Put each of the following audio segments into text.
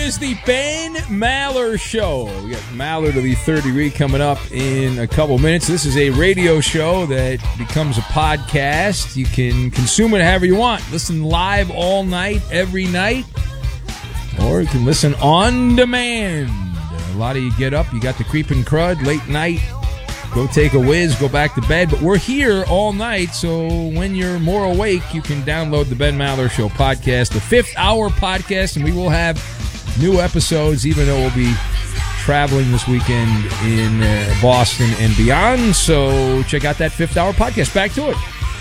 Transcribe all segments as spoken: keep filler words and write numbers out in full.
is the Ben Maller Show. We got Maller to the third degree coming up in a couple minutes. This is a radio show that becomes a podcast. You can consume it however you want. Listen live all night, every night. Or you can listen on demand. A lot of you get up, you got the creeping crud, late night. Go take a whiz, go back to bed. But we're here all night, so when you're more awake, you can download the Ben Maller Show podcast, the fifth hour podcast, and we will have new episodes, even though we'll be traveling this weekend in uh, Boston and beyond. So check out that fifth hour podcast. Back to it.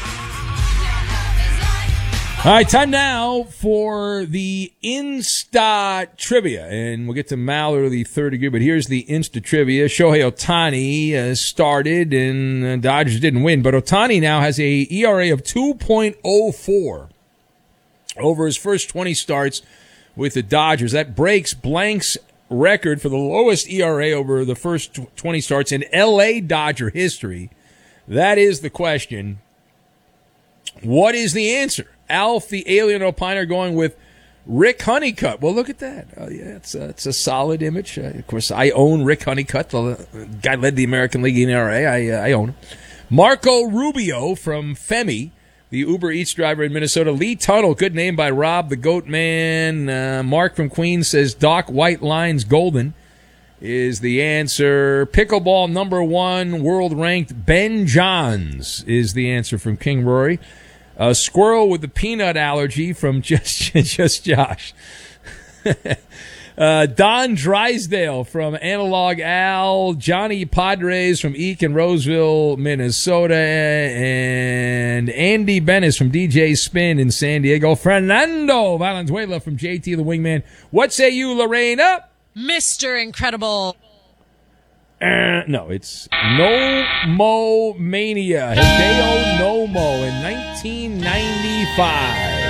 All right, time now for the Insta Trivia, and we'll get to Maller, the third degree, but here's the Insta Trivia. Shohei Ohtani uh, started, and the Dodgers didn't win, but Ohtani now has a E R A of two point oh four over his first twenty starts with the Dodgers. That breaks Blank's record for the lowest E R A over the first twenty starts in L A Dodger history. That is the question. What is the answer? Alf, the alien opiner, going with Rick Honeycutt. Well, look at that. Oh, yeah, it's a, it's a solid image. Uh, of course, I own Rick Honeycutt. The guy led the American League in E R A. I, uh, I own him. Marco Rubio from Femi, the Uber Eats driver in Minnesota. Lee Tunnell, good name by Rob, the Goat Man. Uh, Mark from Queens says Doc White Lines Golden is the answer. Pickleball number one, world-ranked Ben Johns is the answer from King Rory. A squirrel with the peanut allergy from Just Just Josh. uh, Don Drysdale from Analog Al. Johnny Padres from Eek in Roseville, Minnesota. And Andy Bennis from D J Spin in San Diego. Fernando Valenzuela from J T the Wingman. What say you, Lorena? Mister Incredible. Uh, no, it's No Mo Mania. Hideo No Mo in nineteen ninety-five.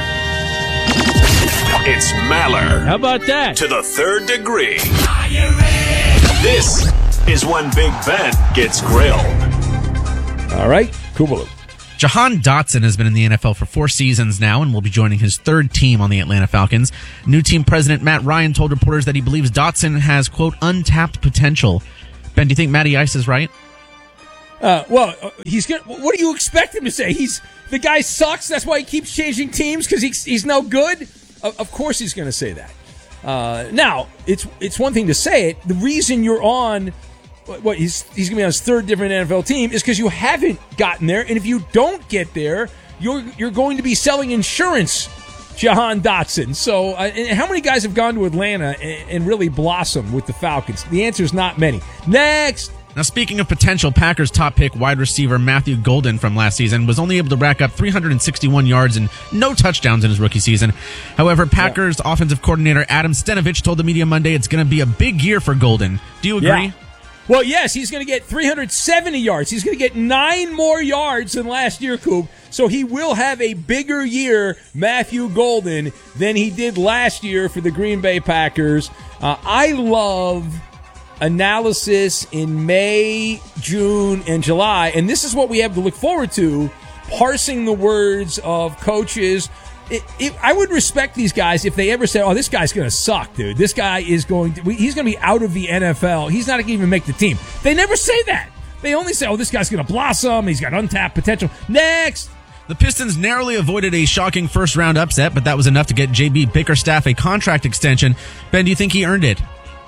It's Maller. How about that? To the third degree. Are you ready? This is when Big Ben gets grilled. All right, Kubalu. Jahan Dotson has been in the N F L for four seasons now and will be joining his third team on the Atlanta Falcons. New team president Matt Ryan told reporters that he believes Dotson has, quote, untapped potential. Ben, do you think Matty Ice is right? Uh, well, he's gonna. What do you expect him to say? He's the guy sucks. That's why he keeps changing teams because he's he's no good. Of, of course, he's going to say that. Uh, now, it's it's one thing to say it. The reason you're on, what he's he's going to be on his third different N F L team is because you haven't gotten there, and if you don't get there, you're you're going to be selling insurance. Jahan Dotson. So, uh, and how many guys have gone to Atlanta and, and really blossomed with the Falcons? The answer is not many. Next. Now, speaking of potential, Packers top pick wide receiver Matthew Golden from last season was only able to rack up three hundred sixty-one yards and no touchdowns in his rookie season. However, Packers yeah. offensive coordinator Adam Stenavich told the media Monday it's going to be a big year for Golden. Do you agree? Yeah. Well, yes, he's going to get three hundred seventy yards. He's going to get nine more yards than last year, Coop. So he will have a bigger year, Matthew Golden, than he did last year for the Green Bay Packers. Uh, I love analysis in May, June, and July, and this is what we have to look forward to, parsing the words of coaches. It, it, I would respect these guys if they ever said, oh, this guy's going to suck, dude. This guy is going to, he's going to be out of the N F L. He's not going to even make the team. They never say that. They only say, oh, this guy's going to blossom. He's got untapped potential. Next. The Pistons narrowly avoided a shocking first-round upset, but that was enough to get J B Bickerstaff a contract extension. Ben, do you think he earned it?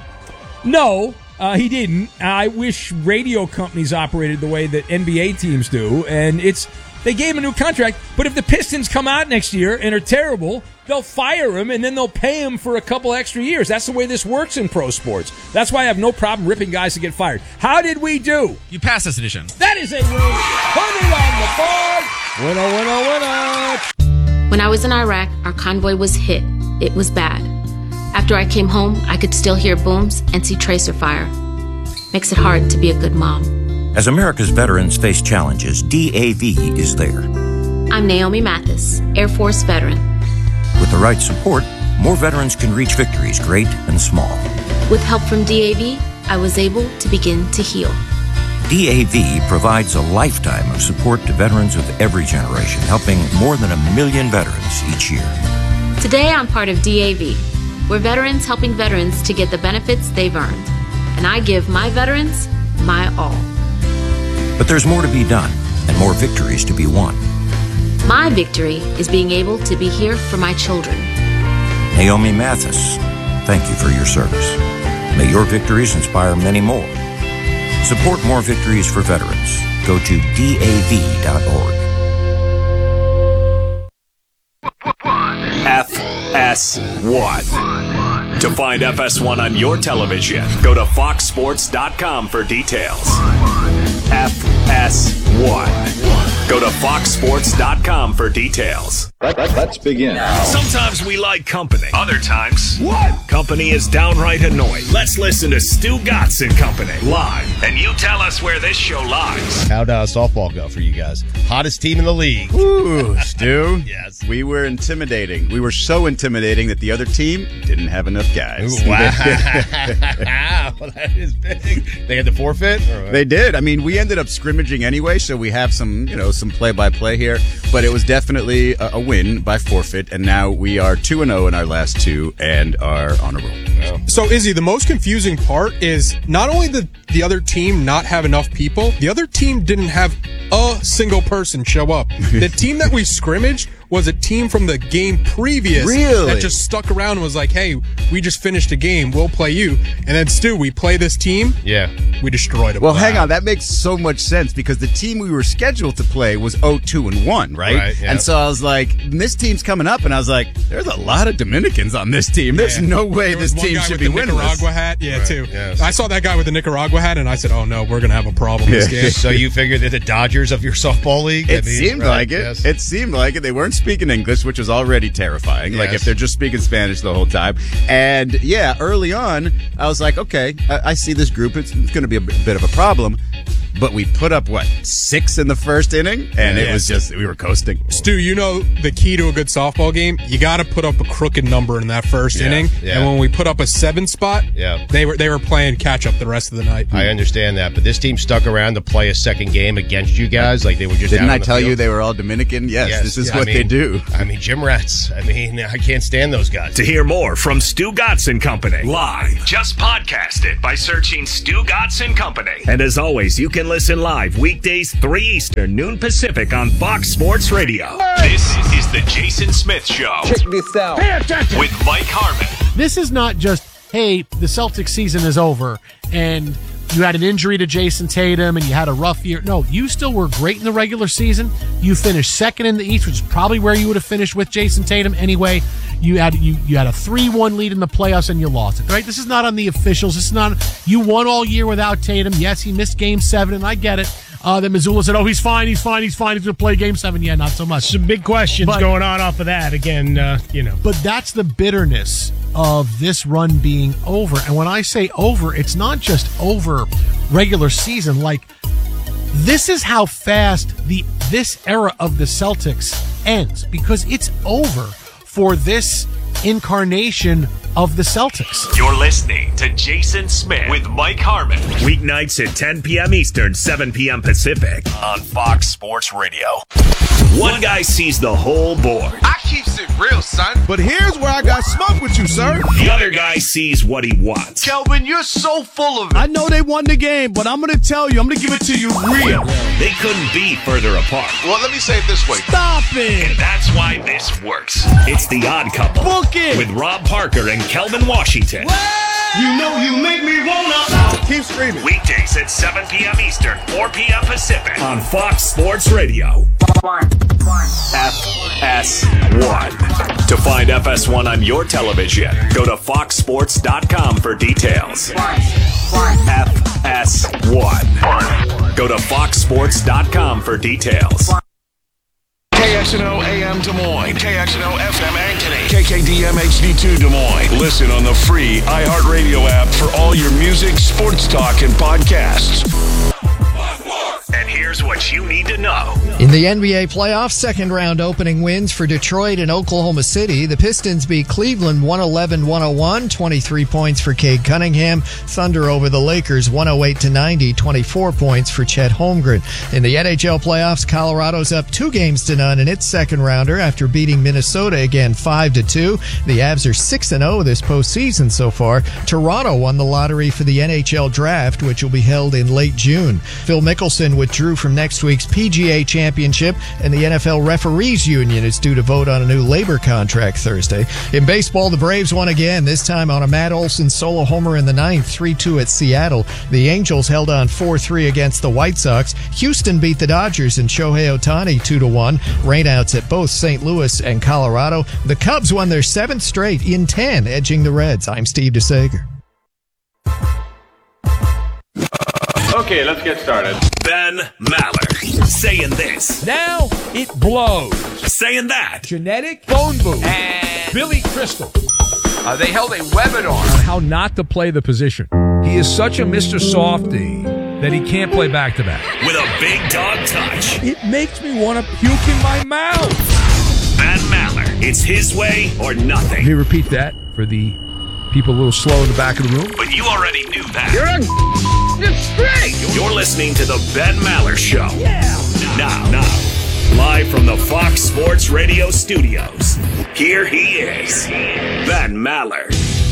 No, uh, he didn't. I wish radio companies operated the way that N B A teams do, and it's they gave him a new contract. But if the Pistons come out next year and are terrible, they'll fire him, and then they'll pay him for a couple extra years. That's the way this works in pro sports. That's why I have no problem ripping guys to get fired. How did we do? You passed this edition. That is a win. Put it on the board. Winner, winner, winner. When I was in Iraq, our convoy was hit. It was bad. After I came home, I could still hear booms and see tracer fire. Makes it hard to be a good mom. As America's veterans face challenges, D A V is there. I'm Naomi Mathis, Air Force veteran. With the right support, more veterans can reach victories, great and small. With help from D A V, I was able to begin to heal. D A V provides a lifetime of support to veterans of every generation, helping more than a million veterans each year. Today, I'm part of D A V. We're veterans helping veterans to get the benefits they've earned. And I give my veterans my all. But there's more to be done and more victories to be won. My victory is being able to be here for my children. Naomi Mathis, thank you for your service. May your victories inspire many more. Support more victories for veterans. Go to D A V dot org. F S one. To find F S one on your television, go to fox sports dot com for details. F S one. Go to fox sports dot com for details. Let, let, let's begin. Sometimes we like company. Other times, what? Company is downright annoying. Let's listen to Stu Gatz and Company live. And you tell us where this show lies. How'd uh, softball go for you guys? Hottest team in the league. Ooh, Stu. Yes. We were intimidating. We were so intimidating that the other team didn't have enough guys. Ooh, wow. Well, that is big. They had to forfeit? They did. I mean, we ended up scrimmaging anyway, so we have some, you know, some play-by-play here. But it was definitely a, a win by forfeit, and now we are two and oh in our last two and are on a roll. So, Izzy, the most confusing part is not only did the other team not have enough people, the other team didn't have a single person show up. The team that we scrimmaged was a team from the game previous really? that just stuck around and was like, hey, we just finished a game, we'll play you. And then, Stu, we play this team. Yeah. We destroyed them. Well, wow. Hang on. That makes so much sense because the team we were scheduled to play was oh two and one, right? Right, yeah. And so I was like, this team's coming up, and I was like, there's a lot of Dominicans on this team. There's yeah. no way this team should be winning. Nicaragua hat, yeah, right, too. yes. I saw that guy with the Nicaragua hat, and I said, oh no, we're gonna have a problem this Yeah. game. So you figured they're the Dodgers of your softball league? It I mean, seemed right, like it. yes. It seemed like it. They weren't speaking English, which was already terrifying. Like Yes. if they're just speaking Spanish the whole time. And yeah, early on, I was like, okay, I, I see this group. It's, it's going to be a b- bit of a problem. But we put up, what, six in the first inning? And Yeah. it was just, we were coasting. Stu, you know the key to a good softball game? You got to put up a crooked number in that first Yeah, inning. yeah. And when we put up a seven spot, Yeah. they were they were playing catch up the rest of the night. I understand that, but this team stuck around to play a second game against you guys. Like they were just Didn't out I on the tell field. you they were all Dominican? Yes, Yes, this is yeah, I what mean- they do. I mean, gym rats. I mean, I can't stand those guys. To hear more from Stu Gatz and Company live, just podcast it by searching Stu Gatz and Company. And as always, you can listen live weekdays three Eastern, noon Pacific on Fox Sports Radio. This is the Jason Smith Show. Check this out. With Mike Harmon. This is not just, hey, the Celtics season is over and you had an injury to Jason Tatum and you had a rough year. No, you still were great in the regular season. You finished second in the East, which is probably where you would have finished with Jason Tatum anyway. You had you you had a three one lead in the playoffs and you lost it, right? This is not on the officials. This is not, you won all year without Tatum. Yes, he missed game seven, and I get it. Uh, then Missoula said, oh, he's fine, he's fine, he's fine. He's going to play game seven. Yeah, not so much. Some big questions But- going on off of that. Again, uh, you know. But that's the bitterness of this run being over. And when I say over, it's not just over regular season. Like, this is how fast the this era of the Celtics ends, because it's over for this incarnation of the Celtics. You're listening to Jason Smith with Mike Harmon. Weeknights at ten p.m. Eastern, seven p.m. Pacific on Fox Sports Radio. One guy sees the whole board. I keeps it real, son. But here's where I got smoke with you, sir. The other guy sees what he wants. Kelvin, you're so full of it. I know they won the game, but I'm going to tell you, I'm going to give it to you real. They couldn't be further apart. Well, let me say it this way. Stop it. And that's why this works. It's The Odd Couple. Book it. With Rob Parker and Kelvin Washington. You know you make me wanna. Keep screaming. Weekdays at seven p.m. Eastern, four p.m. Pacific on Fox Sports Radio. F S one. To find F S one on your television, go to fox sports dot com for details. F S one. Go to fox sports dot com for details. K X N O A M Des Moines, K X N O F M Ankeny, K K D M H D two Des Moines. Listen on the free iHeartRadio app for all your music, sports talk, and podcasts. And here here's what you need to know. In the N B A playoffs, second round opening wins for Detroit and Oklahoma City. The Pistons beat Cleveland one eleven to one oh one, twenty-three points for Cade Cunningham. Thunder over the Lakers one oh eight to ninety, twenty-four points for Chet Holmgren. In the N H L playoffs, Colorado's up two games to none in its second rounder after beating Minnesota again five to two. The Avs are six and oh this postseason so far. Toronto won the lottery for the N H L draft, which will be held in late June. Phil Mickelson withdrew from next week's P G A Championship, and the N F L Referees Union is due to vote on a new labor contract Thursday. In baseball, the Braves won again, this time on a Matt Olson solo homer in the ninth, three two at Seattle. The Angels held on four three against the White Sox. Houston beat the Dodgers and Shohei Ohtani two to one. Rainouts at both Saint Louis and Colorado. The Cubs won their seventh straight in ten, edging the Reds. I'm Steve DeSager. Okay, let's get started. Ben Maller saying this. Now it blows. Saying that. Genetic phone booth. And Billy Crystal. Uh, they held a webinar on how not to play the position. He is such a Mister Softy that he can't play back-to-back. With a big dog touch. It makes me want to puke in my mouth. Ben Maller. It's his way or nothing. Let me repeat that for the people a little slow in the back of the room. But you already knew that. You're a it's straight. You're listening to the Ben Maller Show. Yeah. Now, now, live from the Fox Sports Radio studios, here he is, Ben Maller.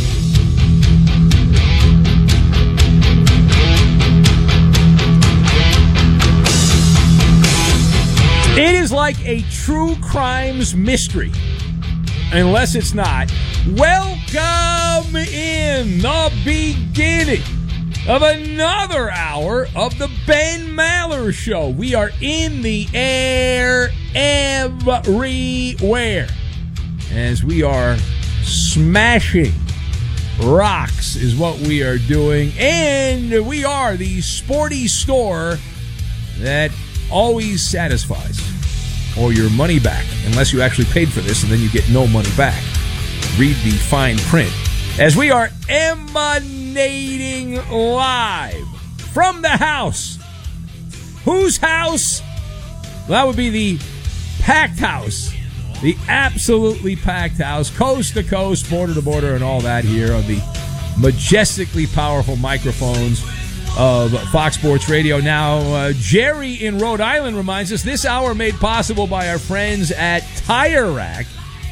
It is like a true crimes mystery, unless it's not. Welcome in the beginning of another hour of the Ben Maller Show. We are in the air everywhere as we are smashing rocks is what we are doing. And we are the sporty store that always satisfies or your money back, unless you actually paid for this and then you get no money back. Read the fine print. As we are emanating live from the house. Whose house? Well, that would be the packed house. The absolutely packed house, coast to coast, border to border, and all that here on the majestically powerful microphones of Fox Sports Radio. Now, uh, Jerry in Rhode Island reminds us this hour made possible by our friends at Tire Rack.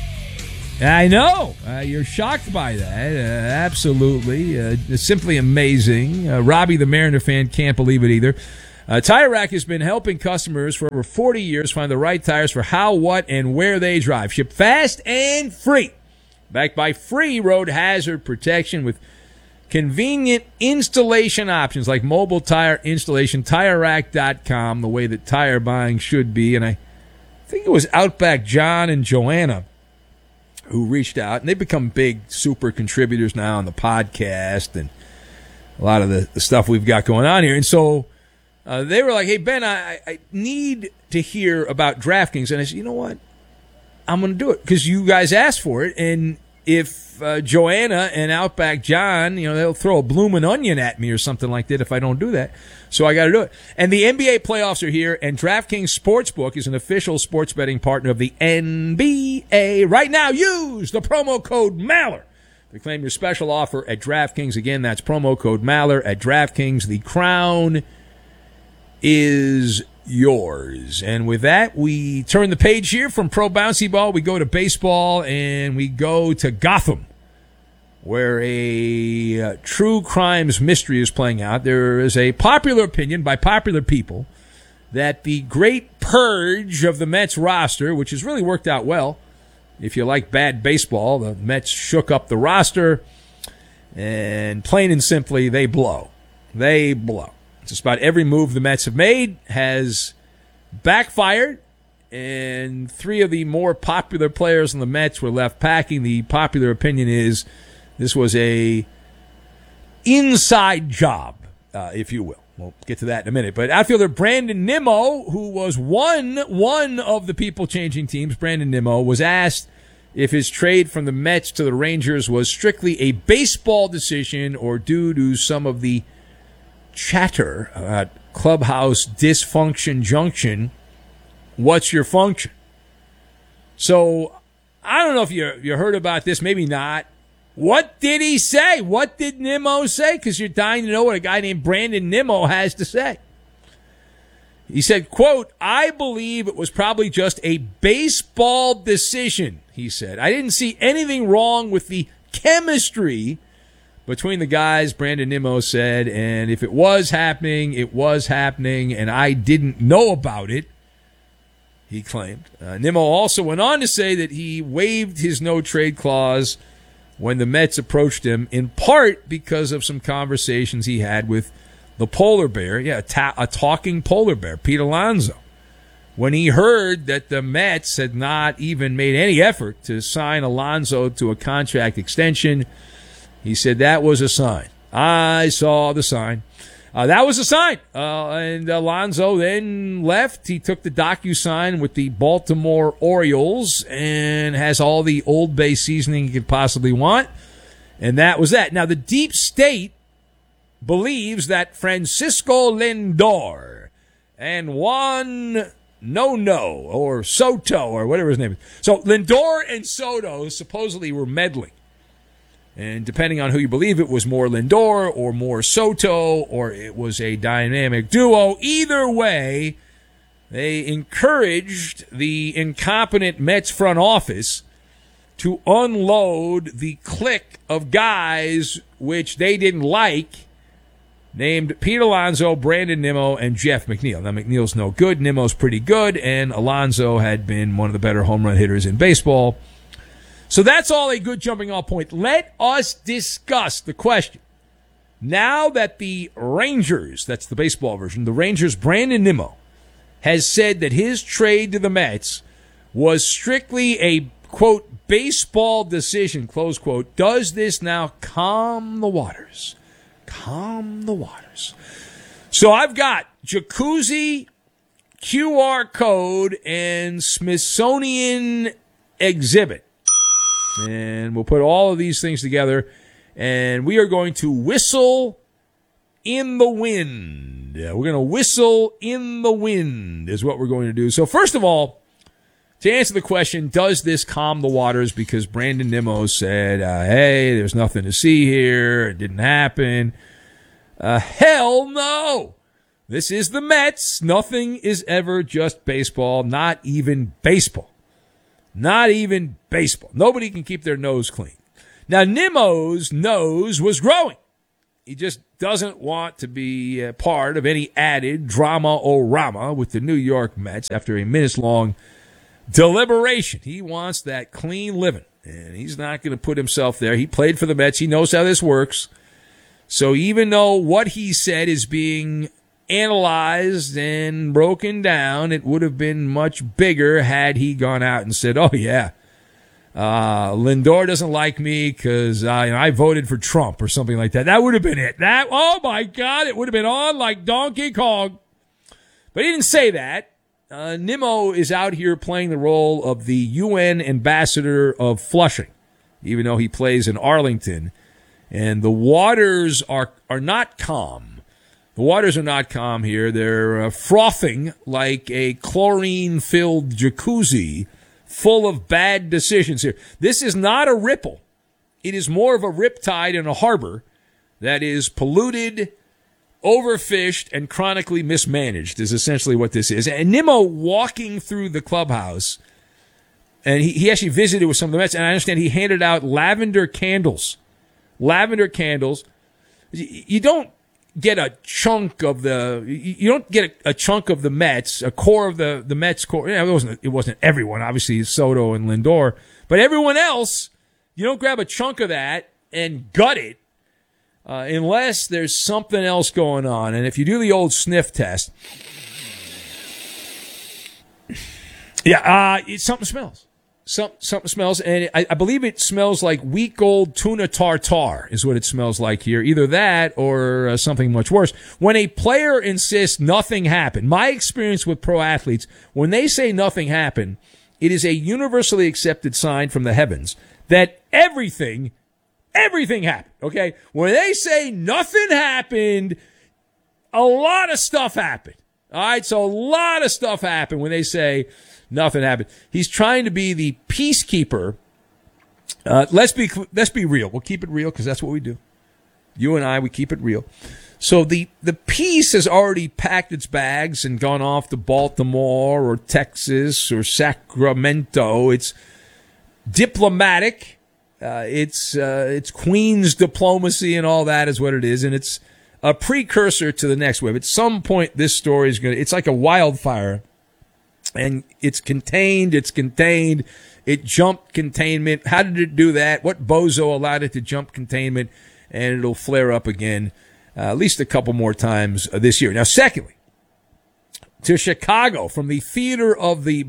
I know. Uh, you're shocked by that. Uh, absolutely. Uh, it's simply amazing. Uh, Robbie, the Mariner fan, can't believe it either. Uh, Tire Rack has been helping customers for over forty years find the right tires for how, what, and where they drive. Shipped fast and free. Backed by free road hazard protection with convenient installation options like mobile tire installation. Tire Rack dot com, the way that tire buying should be. And I think it was Outback John and Joanna who reached out, and they've become big super contributors now on the podcast and a lot of the, the stuff we've got going on here. And so uh, they were like, hey, Ben, I, I need to hear about DraftKings. And I said, you know what? I'm going to do it because you guys asked for it. And if uh, Joanna and Outback John, you know, they'll throw a bloomin' onion at me or something like that if I don't do that. So I got to do it. And the N B A playoffs are here, and DraftKings Sportsbook is an official sports betting partner of the N B A. Right now, use the promo code Maller to claim your special offer at DraftKings. Again, that's promo code Maller at DraftKings. The crown is yours. And with that, we turn the page here from pro bouncy ball. We go to baseball, and we go to Gotham, where a uh, true crimes mystery is playing out. There is a popular opinion by popular people that the great purge of the Mets roster, which has really worked out well, if you like bad baseball, the Mets shook up the roster, and plain and simply, they blow. They blow. Just about every move the Mets have made has backfired, and three of the more popular players in the Mets were left packing. The popular opinion is this was a inside job, uh, if you will. We'll get to that in a minute. But outfielder Brandon Nimmo, who was one, one of the people changing teams, Brandon Nimmo, was asked if his trade from the Mets to the Rangers was strictly a baseball decision or due to some of the chatter about clubhouse dysfunction junction. What's your function? So I don't know if you you heard about this, maybe not. What did he say? What did Nimmo say? Because you're dying to know what a guy named Brandon Nimmo has to say. He said, quote, I believe it was probably just a baseball decision, he said. I didn't see anything wrong with the chemistry between the guys, Brandon Nimmo said, and if it was happening, it was happening, and I didn't know about it, he claimed. Uh, Nimmo also went on to say that he waived his no-trade clause when the Mets approached him, in part because of some conversations he had with the polar bear, yeah, a, ta- a talking polar bear, Pete Alonso. When he heard that the Mets had not even made any effort to sign Alonso to a contract extension, he said that was a sign. I saw the sign. Uh, that was a sign. Uh, and Alonso then left. He took the DocuSign with the Baltimore Orioles and has all the Old Bay seasoning he could possibly want. And that was that. Now, the deep state believes that Francisco Lindor and Juan No-No or Soto or whatever his name is. So Lindor and Soto supposedly were meddling. And depending on who you believe, it was more Lindor or more Soto or it was a dynamic duo. Either way, they encouraged the incompetent Mets front office to unload the clique of guys which they didn't like, named Pete Alonso, Brandon Nimmo, and Jeff McNeil. Now, McNeil's no good. Nimmo's pretty good. And Alonso had been one of the better home run hitters in baseball. So that's all a good jumping off point. Let us discuss the question. Now that the Rangers, that's the baseball version, the Rangers' Brandon Nimmo has said that his trade to the Mets was strictly a, quote, baseball decision, close quote, does this now calm the waters? Calm the waters. So I've got jacuzzi, Q R code, and Smithsonian exhibit. And we'll put all of these things together, and we are going to whistle in the wind. We're going to whistle in the wind is what we're going to do. So first of all, to answer the question, does this calm the waters? Because Brandon Nimmo said, uh, hey, there's nothing to see here. It didn't happen. Uh, hell no. This is the Mets. Nothing is ever just baseball, not even baseball. Not even baseball. Nobody can keep their nose clean. Now, Nimmo's nose was growing. He just doesn't want to be a part of any added drama-o-rama with the New York Mets after a minutes-long deliberation. He wants that clean living, and he's not going to put himself there. He played for the Mets. He knows how this works. So even though what he said is being analyzed and broken down, it would have been much bigger had he gone out and said, oh, yeah, uh, Lindor doesn't like me because I, I voted for Trump or something like that. That would have been it. That, oh, my God, it would have been on like Donkey Kong. But he didn't say that. Uh, Nimmo is out here playing the role of the U N ambassador of Flushing, even though he plays in Arlington. And the waters are are not calm. The waters are not calm here. They're uh, frothing like a chlorine-filled jacuzzi full of bad decisions here. This is not a ripple. It is more of a riptide in a harbor that is polluted, overfished, and chronically mismanaged is essentially what this is. And Nimmo walking through the clubhouse, and he, he actually visited with some of the Mets, and I understand he handed out lavender candles. Lavender candles. You don't get a chunk of the, you don't get a, a chunk of the Mets, a core of the, the Mets core. Yeah, it wasn't, it wasn't everyone, obviously Soto and Lindor, but everyone else, you don't grab a chunk of that and gut it, uh, unless there's something else going on. And if you do the old sniff test, yeah, uh, it, something smells. Some, something smells, and I, I believe it smells like week-old tuna tartare is what it smells like here. Either that or uh, something much worse. When a player insists nothing happened, my experience with pro athletes, when they say nothing happened, it is a universally accepted sign from the heavens that everything, everything happened, okay? When they say nothing happened, a lot of stuff happened. All right, so a lot of stuff happened when they say nothing happened. He's trying to be the peacekeeper. Uh, let's be let's be real. We'll keep it real because that's what we do. You and I, we keep it real. So the, the peace has already packed its bags and gone off to Baltimore or Texas or Sacramento. It's diplomatic. Uh, it's uh, it's Queen's diplomacy and all that is what it is, and it's a precursor to the next wave. At some point, this story is going to, it's like a wildfire, and it's contained, it's contained, it jumped containment. How did it do that? What bozo allowed it to jump containment? And it'll flare up again uh, at least a couple more times uh, this year. Now, secondly, to Chicago from the Theater of the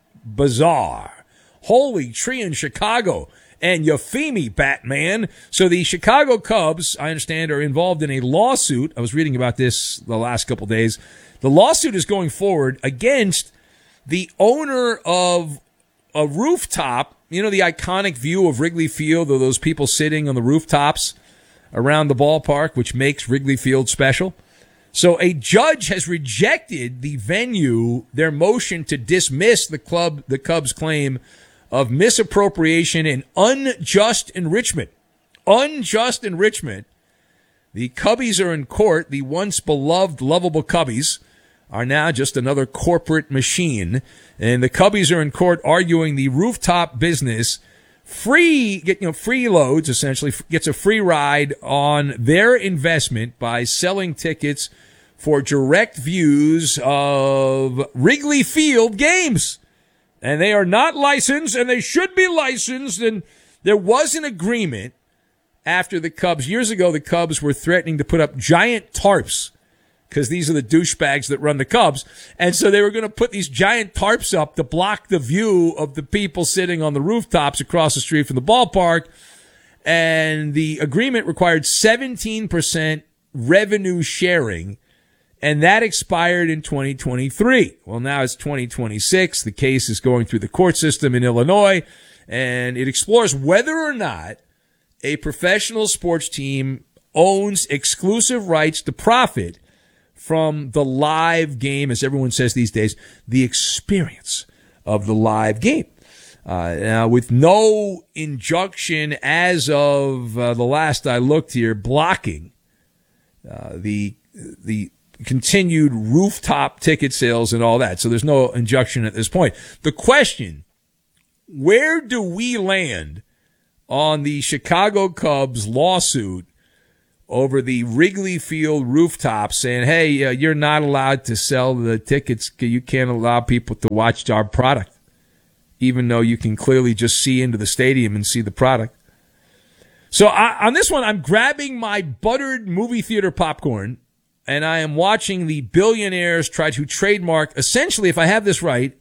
Bizarre. Holy tree in Chicago. And Euphemie, Batman. So the Chicago Cubs, I understand, are involved in a lawsuit. I was reading about this the last couple days. The lawsuit is going forward against the owner of a rooftop. You know, the iconic view of Wrigley Field, of those people sitting on the rooftops around the ballpark, which makes Wrigley Field special. So a judge has rejected the venue, their motion to dismiss the club, the Cubs' claim of misappropriation and unjust enrichment. Unjust enrichment. The Cubbies are in court. The once beloved, lovable Cubbies are now just another corporate machine. And the Cubbies are in court arguing the rooftop business free, get, you know, free loads, essentially, gets a free ride on their investment by selling tickets for direct views of Wrigley Field games. And they are not licensed, and they should be licensed. And there was an agreement after the Cubs. Years ago, the Cubs were threatening to put up giant tarps because these are the douchebags that run the Cubs. And so they were going to put these giant tarps up to block the view of the people sitting on the rooftops across the street from the ballpark. And the agreement required seventeen percent revenue sharing. And that expired in twenty twenty-three. Well, now it's twenty twenty-six. The case is going through the court system in Illinois, and it explores whether or not a professional sports team owns exclusive rights to profit from the live game, as everyone says these days, the experience of the live game. Uh, now, with no injunction as of uh, the last I looked here, blocking uh, the the continued rooftop ticket sales and all that. So there's no injunction at this point. The question, where do we land on the Chicago Cubs lawsuit over the Wrigley Field rooftop saying, hey, uh, you're not allowed to sell the tickets. You can't allow people to watch our product, even though you can clearly just see into the stadium and see the product. So I, on this one, I'm grabbing my buttered movie theater popcorn, and I am watching the billionaires try to trademark, essentially, if I have this right,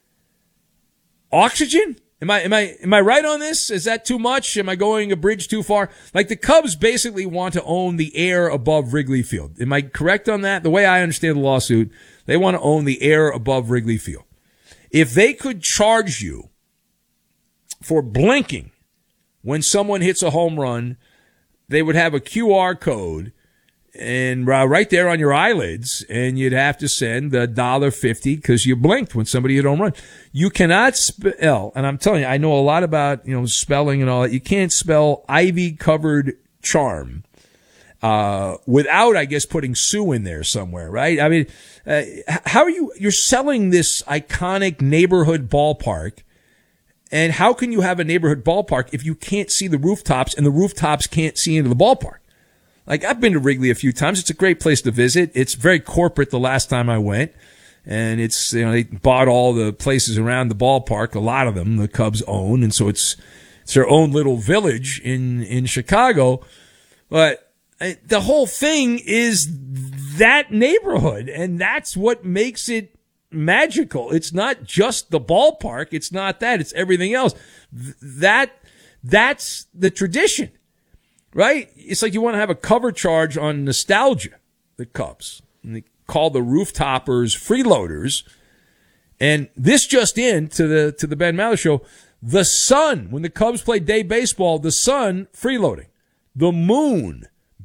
oxygen? Am I, am I, am I right on this? Is that too much? Am I going a bridge too far? Like, the Cubs basically want to own the air above Wrigley Field. Am I correct on that? The way I understand the lawsuit, they want to own the air above Wrigley Field. If they could charge you for blinking when someone hits a home run, they would have a Q R code and uh, right there on your eyelids, and you'd have to send a dollar fifty because you blinked when somebody hit a home run. You cannot spell, and I'm telling you, I know a lot about, you know, spelling and all that. You can't spell ivy-covered charm uh without, I guess, putting Sue in there somewhere, right? I mean, uh, how are you? You're selling this iconic neighborhood ballpark, and how can you have a neighborhood ballpark if you can't see the rooftops and the rooftops can't see into the ballpark? Like, I've been to Wrigley a few times. It's a great place to visit. It's very corporate the last time I went. And it's, you know, they bought all the places around the ballpark. A lot of them the Cubs own. And so it's, it's their own little village in, in Chicago. But the whole thing is that neighborhood. And that's what makes it magical. It's not just the ballpark. It's not that. It's everything else. That, that's the tradition. Right? It's like you want to have a cover charge on nostalgia, the Cubs. And they call the rooftoppers freeloaders. And this just in to the to the Ben Maller Show, the sun, when the Cubs played day baseball, the sun freeloading. The moon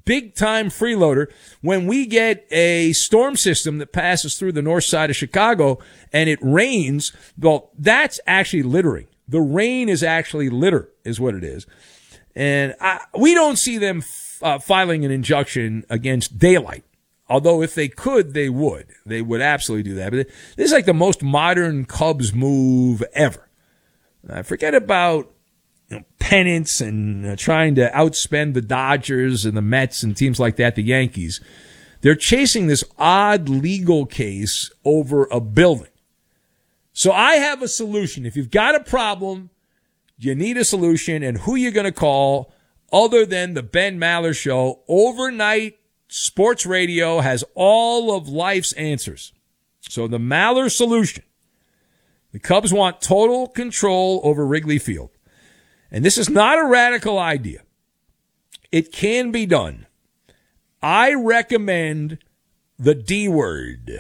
big-time freeloader. When we get a storm system that passes through the north side of Chicago and it rains, well, that's actually littering. The rain is actually litter, is what it is. And I, we don't see them f- uh, filing an injunction against daylight. Although if they could, they would. They would absolutely do that. But this is like the most modern Cubs move ever. Uh, forget about you know, pennants and uh, trying to outspend the Dodgers and the Mets and teams like that, the Yankees. They're chasing this odd legal case over a building. So I have a solution. If you've got a problem, you need a solution, and who you're going to call other than the Ben Maller Show. Overnight sports radio has all of life's answers. So the Maller solution. The Cubs want total control over Wrigley Field. And this is not a radical idea. It can be done. I recommend the D word.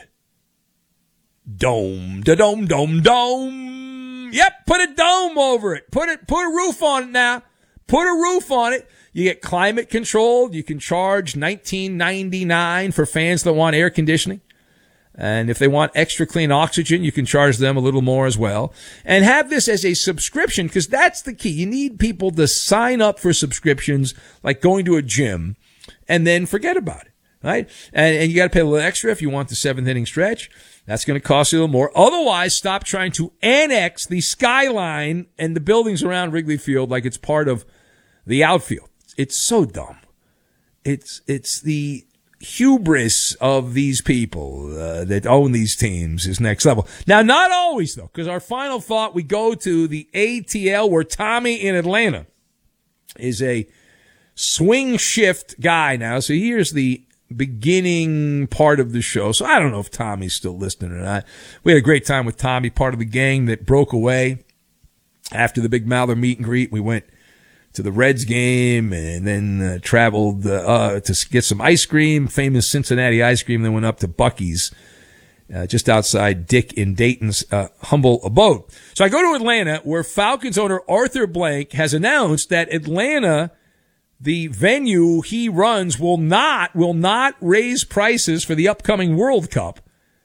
Dome, da dome, dome, dome. Yep, put a dome over it. Put it, put a roof on it now. Put a roof on it. You get climate controlled. You can charge nineteen ninety-nine for fans that want air conditioning. And if they want extra clean oxygen, you can charge them a little more as well. And have this as a subscription, because that's the key. You need people to sign up for subscriptions, like going to a gym, and then forget about it, right? And, and you got to pay a little extra if you want the seventh inning stretch. That's going to cost you a little more. Otherwise, stop trying to annex the skyline and the buildings around Wrigley Field like it's part of the outfield. It's so dumb. It's it's the hubris of these people uh, that own these teams is next level. Now, not always, though, because our final thought, we go to the A T L, where Tommy in Atlanta is a swing shift guy now. So here's the beginning part of the show. So I don't know if Tommy's still listening or not. We had a great time with Tommy, part of the gang that broke away after the big Maller meet and greet. We went to the Reds game and then uh, traveled uh, uh, to get some ice cream, famous Cincinnati ice cream. Then went up to Buc-ee's uh, just outside Dick in Dayton's uh, humble abode. So I go to Atlanta, where Falcons owner Arthur Blank has announced that Atlanta, the venue he runs, will not will not raise prices for the upcoming World Cup.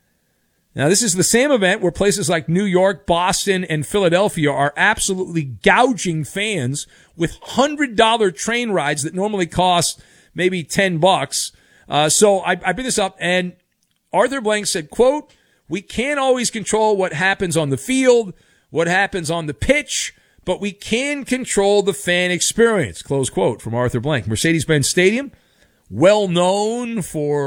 Now, this is the same event where places like New York, Boston, and Philadelphia are absolutely gouging fans with one hundred dollars train rides that normally cost maybe ten bucks. Uh, so I, I bring this up, and Arthur Blank said, quote, "We can't always control what happens on the field, what happens on the pitch, but we can control the fan experience," close quote from Arthur Blank. Mercedes-Benz Stadium, well known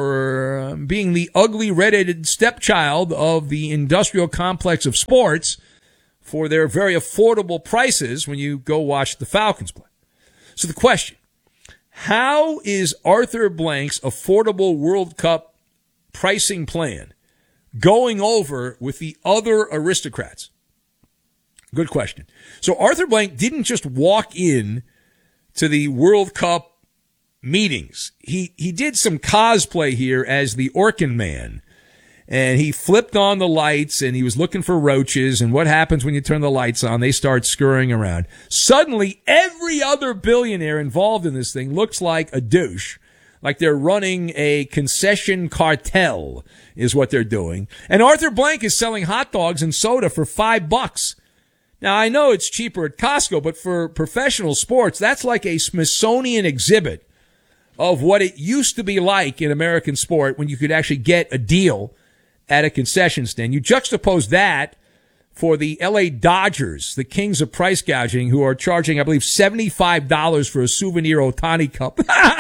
for being the ugly red-headed stepchild of the industrial complex of sports, for their very affordable prices when you go watch the Falcons play. So the question, how is Arthur Blank's affordable World Cup pricing plan going over with the other aristocrats? Good question. So Arthur Blank didn't just walk in to the World Cup meetings. He he did some cosplay here as the Orkin Man. And he flipped on the lights and he was looking for roaches. And what happens when you turn the lights on? They start scurrying around. Suddenly, every other billionaire involved in this thing looks like a douche. Like they're running a concession cartel is what they're doing. And Arthur Blank is selling hot dogs and soda for five bucks. Now, I know it's cheaper at Costco, but for professional sports, that's like a Smithsonian exhibit of what it used to be like in American sport when you could actually get a deal at a concession stand. You juxtapose that for the L A Dodgers, the kings of price gouging, who are charging, I believe, seventy-five dollars for a souvenir Ohtani cup.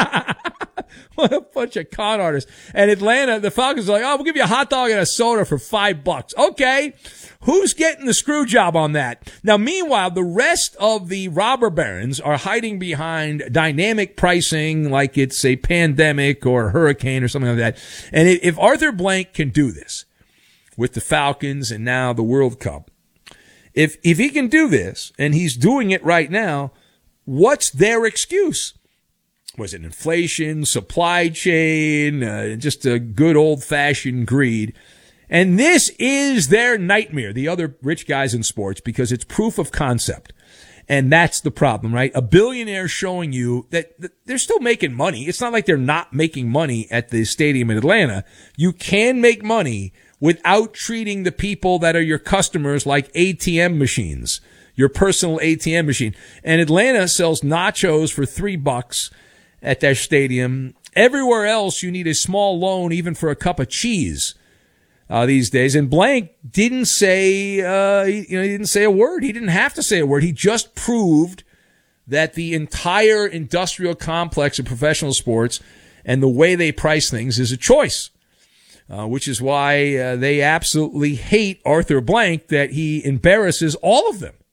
What a bunch of con artists. And Atlanta, the Falcons are like, oh, we'll give you a hot dog and a soda for five bucks. Okay. Who's getting the screw job on that? Now, meanwhile, the rest of the robber barons are hiding behind dynamic pricing like it's a pandemic or a hurricane or something like that. And if Arthur Blank can do this with the Falcons and now the World Cup, if if he can do this, and he's doing it right now, what's their excuse? Was it inflation, supply chain, uh, just a good old-fashioned greed? And this is their nightmare, the other rich guys in sports, because it's proof of concept. And that's the problem, right? A billionaire showing you that, that they're still making money. It's not like they're not making money at the stadium in Atlanta. You can make money without treating the people that are your customers like A T M machines, your personal A T M machine. And Atlanta sells nachos for three bucks at their stadium. Everywhere else, you need a small loan even for a cup of cheese. Uh, these days, and Blank didn't say, uh, he, you know, he didn't say a word. He didn't have to say a word. He just proved that the entire industrial complex of professional sports and the way they price things is a choice, uh, which is why uh, they absolutely hate Arthur Blank, that he embarrasses all of them.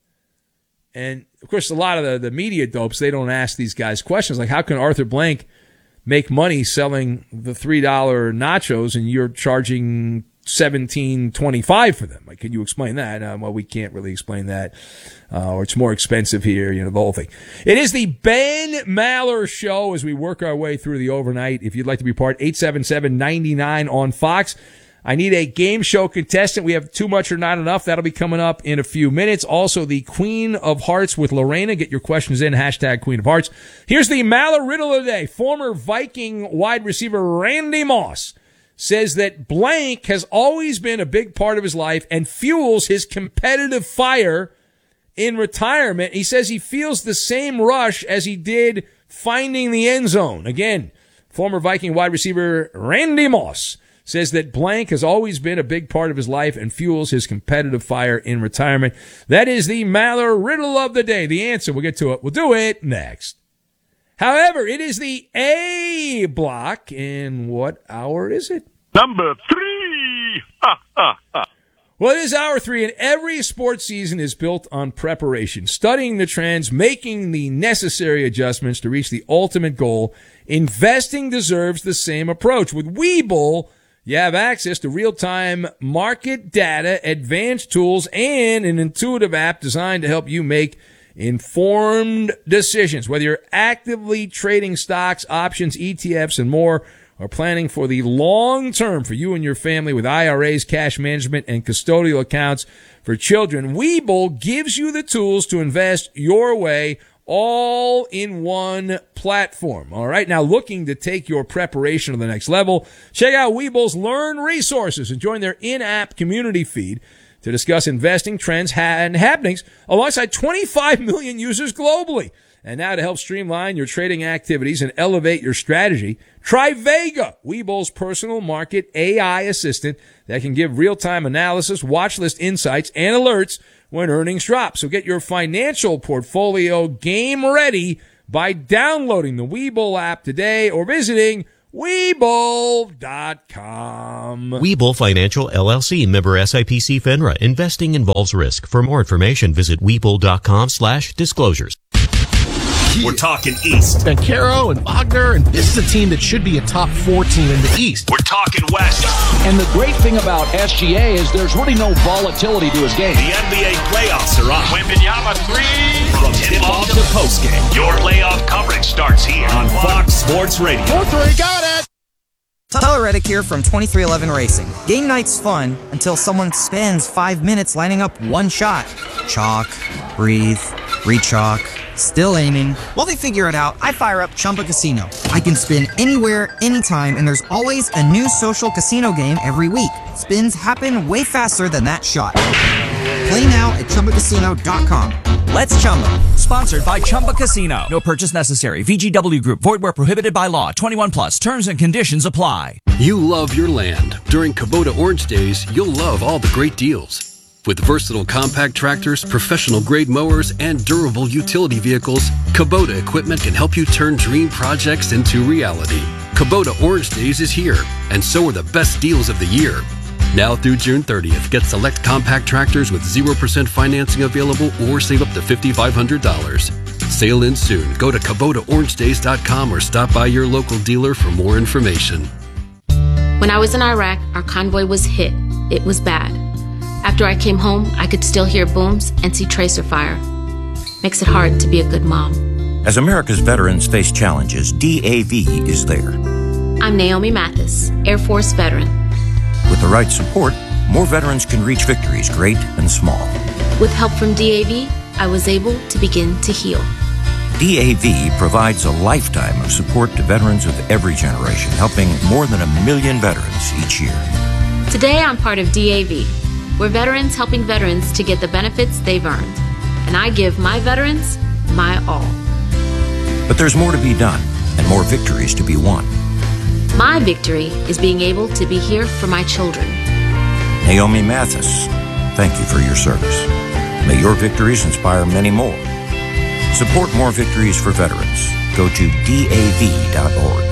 And of course, a lot of the, the media dopes, they don't ask these guys questions like, how can Arthur Blank make money selling the three dollar nachos and you're charging seventeen twenty-five for them? Like, can you explain that? Um, well, we can't really explain that, uh, or it's more expensive here. You know, the whole thing. It is the Ben Maller Show as we work our way through the overnight. If you'd like to be part, eight seven seven, nine nine on Fox. I need a game show contestant. We have Too Much or Not Enough. That'll be coming up in a few minutes. Also, the Queen of Hearts with Lorena. Get your questions in. Hashtag Queen of Hearts. Here's the Maller Riddle of the day. Former Viking wide receiver Randy Moss says that blank has always been a big part of his life and fuels his competitive fire in retirement. He says he feels the same rush as he did finding the end zone. Again, former Viking wide receiver Randy Moss says that blank has always been a big part of his life and fuels his competitive fire in retirement. That is the Maller Riddle of the day. The answer, we'll get to it. We'll do it next. However, it is the A block. And what hour is it? Number three. Ha, ha, ha. Well, it is hour three, and every sports season is built on preparation, studying the trends, making the necessary adjustments to reach the ultimate goal. Investing deserves the same approach. With Webull, you have access to real-time market data, advanced tools, and an intuitive app designed to help you make informed decisions. Whether you're actively trading stocks, options, E T Fs, and more, or planning for the long term for you and your family with I R As, cash management, and custodial accounts for children, Webull gives you the tools to invest your way, all in one platform. All right. Now, looking to take your preparation to the next level, check out Webull's Learn resources and join their in-app community feed to discuss investing trends and happenings alongside twenty-five million users globally. And now to help streamline your trading activities and elevate your strategy, try Vega, Webull's personal market A I assistant that can give real-time analysis, watch list insights, and alerts when earnings drop. So get your financial portfolio game ready by downloading the Webull app today or visiting Webull dot com. Webull Financial L L C, member S I P C FINRA. Investing involves risk. For more information, visit Webull dot com slash disclosures. We're talking East. Bancaro and Wagner, and this is a team that should be a top four team in the East. We're talking West. And the great thing about S G A is there's really no volatility to his game. The N B A playoffs are on. Wembanyama three. From tip-off to postgame, your playoff coverage starts here on Fox Sports Radio. four three, got it! Tyler Reddick here from twenty-three eleven Racing. Game night's fun until someone spends five minutes lining up one shot. Chalk, breathe, re-chalk, still aiming. While they figure it out, I fire up Chumba Casino. I can spin anywhere, anytime, and there's always a new social casino game every week. Spins happen way faster than that shot. Play now at Chumba Casino dot com. Let's Chumba. Sponsored by Chumba Casino. No purchase necessary. V G W Group. Void where prohibited by law. twenty-one plus. Terms and conditions apply. You love your land. During Kubota Orange Days, you'll love all the great deals. With versatile compact tractors, professional-grade mowers, and durable utility vehicles, Kubota equipment can help you turn dream projects into reality. Kubota Orange Days is here, and so are the best deals of the year. Now through June thirtieth, get select compact tractors with zero percent financing available or save up to five thousand five hundred dollars. Sale ends soon. Go to Kubota Orange Days dot com or stop by your local dealer for more information. When I was in Iraq, our convoy was hit. It was bad. After I came home, I could still hear booms and see tracer fire. Makes it hard to be a good mom. As America's veterans face challenges, D A V is there. I'm Naomi Mathis, Air Force veteran. With the right support, more veterans can reach victories, great and small. With help from D A V, I was able to begin to heal. D A V provides a lifetime of support to veterans of every generation, helping more than a million veterans each year. Today, I'm part of D A V. We're veterans helping veterans to get the benefits they've earned. And I give my veterans my all. But there's more to be done and more victories to be won. My victory is being able to be here for my children. Naomi Mathis, thank you for your service. May your victories inspire many more. Support more victories for veterans. Go to D A V dot org.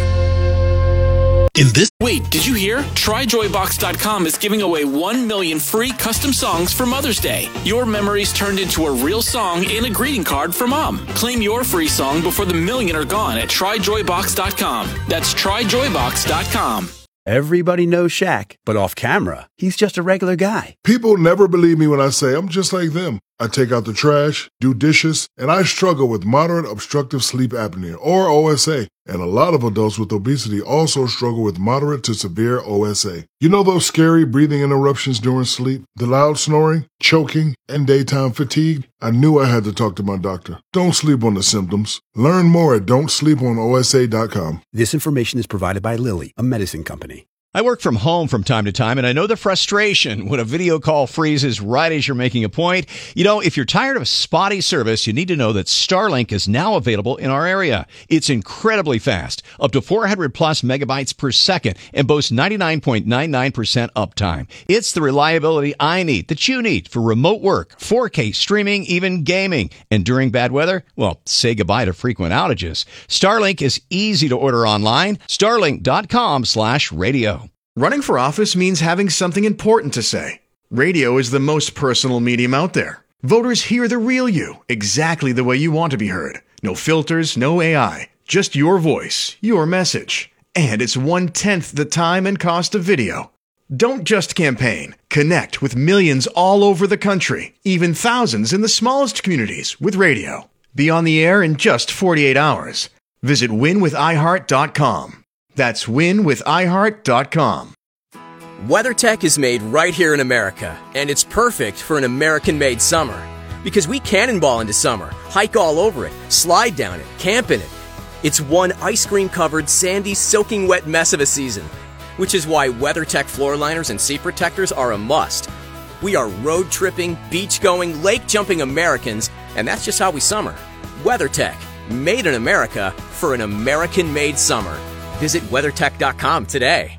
In this Wait, did you hear? Try Joy Box dot com is giving away one million free custom songs for Mother's Day. Your memories turned into a real song and a greeting card for Mom. Claim your free song before the million are gone at Try Joy Box dot com. That's Try Joy Box dot com. Everybody knows Shaq, but off camera, he's just a regular guy. People never believe me when I say I'm just like them. I take out the trash, do dishes, and I struggle with moderate obstructive sleep apnea, or O S A. And a lot of adults with obesity also struggle with moderate to severe O S A. You know those scary breathing interruptions during sleep, the loud snoring, choking, and daytime fatigue? I knew I had to talk to my doctor. Don't sleep on the symptoms. Learn more at don't sleep on O S A dot com. This information is provided by Lilly, a medicine company. I work from home from time to time, and I know the frustration when a video call freezes right as you're making a point. You know, if you're tired of spotty service, you need to know that Starlink is now available in our area. It's incredibly fast, up to four hundred plus megabytes per second, and boasts ninety-nine point nine nine percent uptime. It's the reliability I need, that you need, for remote work, four K streaming, even gaming. And during bad weather, well, say goodbye to frequent outages. Starlink is easy to order online. Starlink dot com slash radio. Running for office means having something important to say. Radio is the most personal medium out there. Voters hear the real you, exactly the way you want to be heard. No filters, no A I, just your voice, your message. And it's one-tenth the time and cost of video. Don't just campaign. Connect with millions all over the country, even thousands in the smallest communities, with radio. Be on the air in just forty-eight hours. Visit win with i heart dot com. That's win with i heart dot com. WeatherTech is made right here in America, and it's perfect for an American-made summer. Because we cannonball into summer, hike all over it, slide down it, camp in it. It's one ice cream-covered, sandy, soaking wet mess of a season, which is why WeatherTech floor liners and seat protectors are a must. We are road-tripping, beach-going, lake-jumping Americans, and that's just how we summer. WeatherTech, made in America for an American-made summer. Visit WeatherTech dot com today.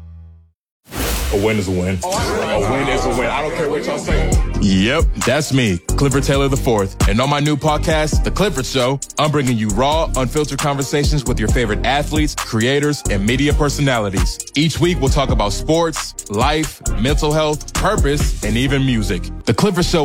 A win is a win. A win is a win. I don't care what y'all say. Yep, that's me, Clifford Taylor the fourth. And on my new podcast, The Clifford Show, I'm bringing you raw, unfiltered conversations with your favorite athletes, creators, and media personalities. Each week, we'll talk about sports, life, mental health, purpose, and even music. The Clifford Show